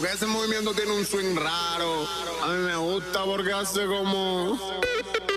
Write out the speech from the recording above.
porque ese movimiento tiene un swing raro. A mí me gusta porque hace como...